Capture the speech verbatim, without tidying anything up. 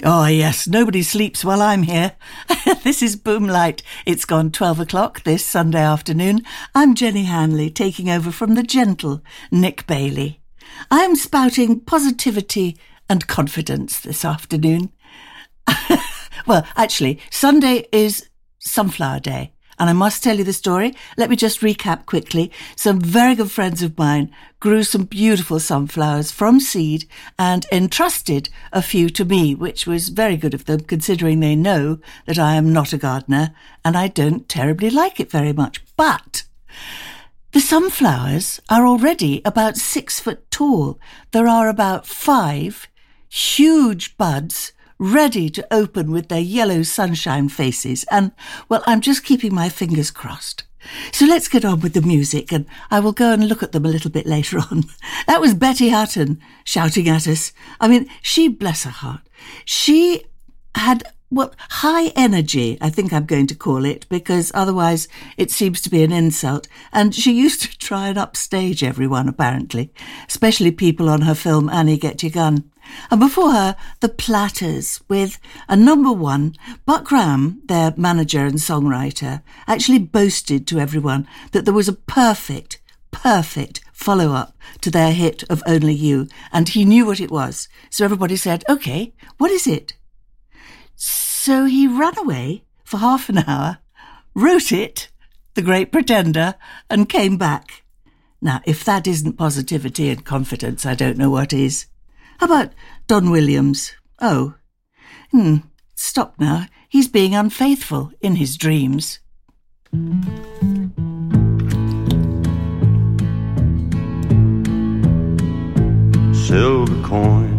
Oh, yes, nobody sleeps while I'm here. This is Boomlight. It's gone twelve o'clock this Sunday afternoon. I'm Jenny Hanley, taking over from the gentle Nick Bailey. I am spouting positivity and confidence this afternoon. Well, actually, Sunday is Sunflower Day. And I must tell you the story. Let me just recap quickly. Some very good friends of mine grew some beautiful sunflowers from seed and entrusted a few to me, which was very good of them, considering they know that I am not a gardener and I don't terribly like it very much. But the sunflowers are already about six foot tall. There are about five huge buds ready to open with their yellow sunshine faces. And, well, I'm just keeping my fingers crossed. So let's get on with the music, and I will go and look at them a little bit later on. That was Betty Hutton shouting at us. I mean, she, bless her heart, she had, well, high energy, I think I'm going to call it, because otherwise it seems to be an insult. And she used to try and upstage everyone, apparently, especially people on her film Annie, Get Your Gun. And before her, the Platters, with a number one. Buck Graham, their manager and songwriter, actually boasted to everyone that there was a perfect, perfect follow-up to their hit of Only You, and he knew what it was. So everybody said, OK, what is it? So he ran away for half an hour, wrote it, The Great Pretender, and came back. Now, if that isn't positivity and confidence, I don't know what is. How about Don Williams? Oh, hmm, stop now. He's being unfaithful in his dreams. Silver coin